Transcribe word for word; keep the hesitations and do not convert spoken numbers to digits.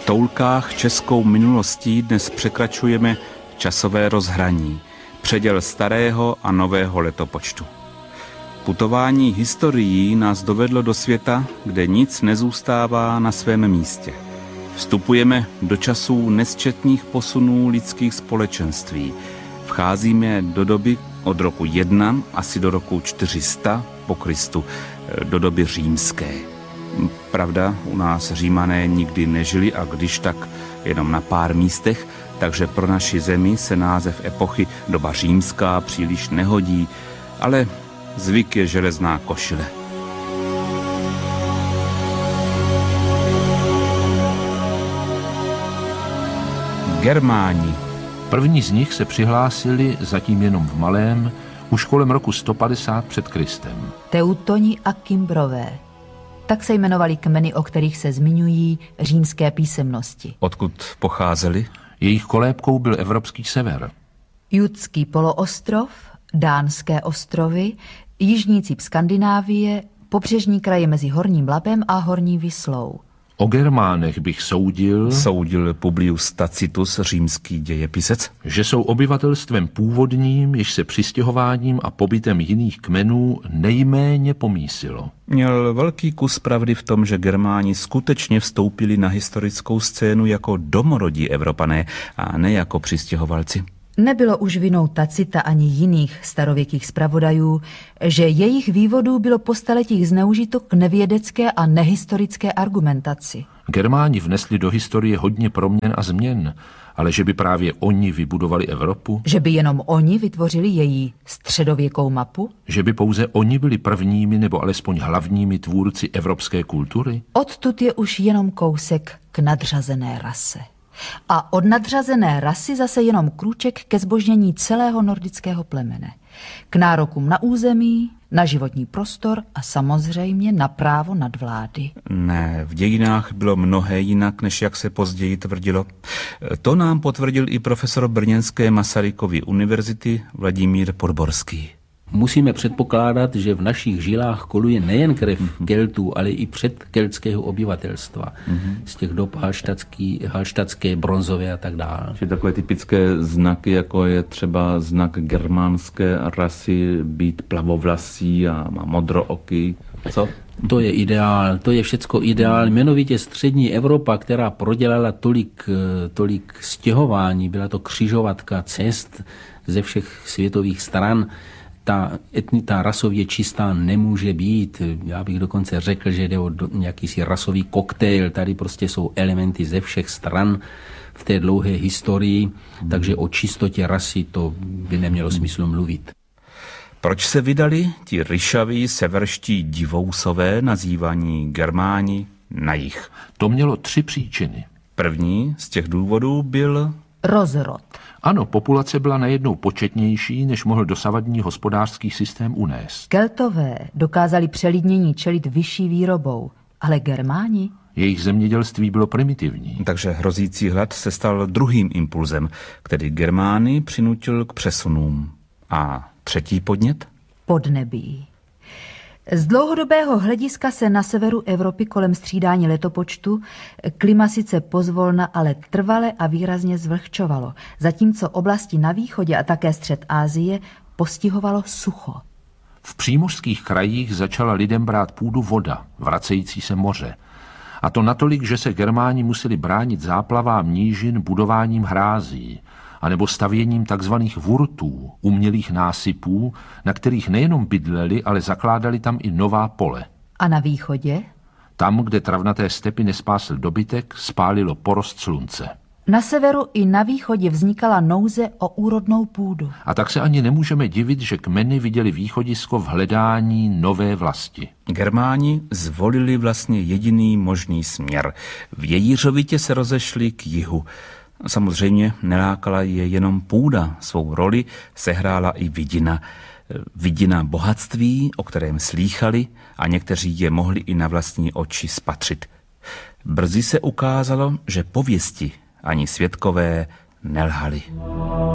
toulkách českou minulostí dnes překračujeme časové rozhraní, předěl starého a nového letopočtu. Putování historií nás dovedlo do světa, kde nic nezůstává na svém místě. Vstupujeme do časů nesčetných posunů lidských společenství. Vcházíme do doby od roku jedna asi do roku čtyři sta po Kristu, do doby římské. Pravda, u nás Římané nikdy nežili a když tak jenom na pár místech, takže pro naši zemi se název epochy doba římská příliš nehodí, ale zvyk je železná košile. Germáni. První z nich se přihlásili, zatím jenom v malém, už kolem roku sto padesát před Kristem. Teutoni a Kimbrové. Tak se jmenovali kmeny, o kterých se zmiňují římské písemnosti. Odkud pocházeli? Jejich kolébkou byl evropský sever. Judský poloostrov, Dánské ostrovy, jižní cíp Skandinávie, pobřežní kraje mezi Horním Labem a Horní Vislou. O Germánech bych soudil, soudil Publius Tacitus, římský dějepisec, že jsou obyvatelstvem původním, jež se přistěhováním a pobytem jiných kmenů nejméně pomísilo. Měl velký kus pravdy v tom, že Germáni skutečně vstoupili na historickou scénu jako domorodí Evropané a ne jako přistěhovalci. Nebylo už vinou Tacita ani jiných starověkých zpravodajů, že jejich vývodů bylo po staletích zneužito k nevědecké a nehistorické argumentaci. Germáni vnesli do historie hodně proměn a změn, ale že by právě oni vybudovali Evropu? Že by jenom oni vytvořili její středověkou mapu? Že by pouze oni byli prvními nebo alespoň hlavními tvůrci evropské kultury? Odtud je už jenom kousek k nadřazené rase. A od nadřazené rasy zase jenom krůček ke zbožnění celého nordického plemene. K nárokům na území, na životní prostor a samozřejmě na právo nadvlády. Ne, v dějinách bylo mnohé jinak, než jak se později tvrdilo. To nám potvrdil i profesor brněnské Masarykovy univerzity Vladimír Podborský. Musíme předpokládat, že v našich žilách koluje nejen krev Keltů, ale i předkeltského obyvatelstva. Mm-hmm. Z těch dob halštatský, halštatské, bronzové a tak dále. Či takové typické znaky, jako je třeba znak germánské rasy, být plavovlasý a má modrooky. Co? To je ideál, to je všecko ideál. Jmenovitě střední Evropa, která prodělala tolik, tolik stěhování, byla to křižovatka cest ze všech světových stran. Ta etnita rasově čistá nemůže být. Já bych dokonce řekl, že jde o nějaký si rasový koktejl. Tady prostě jsou elementy ze všech stran v té dlouhé historii, takže o čistotě rasy to by nemělo smyslu mluvit. Proč se vydali ti ryšaví severští divousové, nazývaní Germáni, na jih? To mělo tři příčiny. První z těch důvodů byl rozrod. Ano, populace byla najednou početnější, než mohl dosavadní hospodářský systém unést. Keltové dokázali přelidnění čelit vyšší výrobou, ale Germáni? Jejich zemědělství bylo primitivní. Takže hrozící hlad se stal druhým impulzem, který Germány přinutil k přesunům. A třetí podnět? Podnebí. Z dlouhodobého hlediska se na severu Evropy kolem střídání letopočtu klima sice pozvolna, ale trvale a výrazně zvlhčovalo, zatímco oblasti na východě a také střed Asie postihovalo sucho. V přímořských krajích začala lidem brát půdu voda, vracející se moře. A to natolik, že se Germáni museli bránit záplavám nížin budováním hrází, anebo stavěním takzvaných vurtů, umělých násypů, na kterých nejenom bydleli, ale zakládali tam i nová pole. A na východě? Tam, kde travnaté stepy nespásl dobytek, spálilo porost slunce. Na severu i na východě vznikala nouze o úrodnou půdu. A tak se ani nemůžeme divit, že kmeny viděli východisko v hledání nové vlasti. Germáni zvolili vlastně jediný možný směr. V Jejířovitě se rozešli k jihu. Samozřejmě nelákala je jenom půda, svou roli sehrála i vidina. Vidina bohatství, o kterém slýchali a někteří je mohli i na vlastní oči spatřit. Brzy se ukázalo, že pověsti ani svědkové nelhali.